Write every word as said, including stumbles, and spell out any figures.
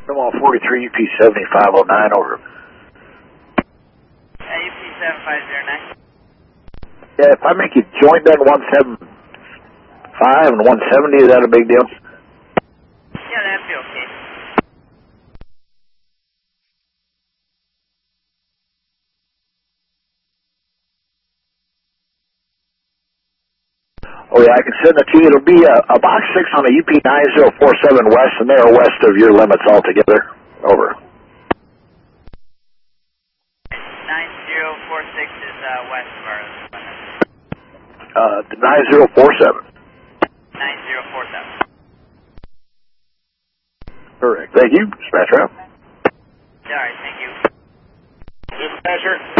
I'm on forty-three U P seventy-five oh nine, over. Uh, U P seven five zero nine. Yeah, if I make you joint that one seventy-five and one seventy, is that a big deal? Yeah, that'd be okay. Oh yeah, I can send it to you. It'll be a, a box six on a U P nine zero four seven west, and they're west of your limits altogether. Over. nine zero four six is uh, west of our limits. Uh, the nine zero four seven. nine zero four seven. Correct. Thank you, Dispatcher. All right, thank you. Dispatcher.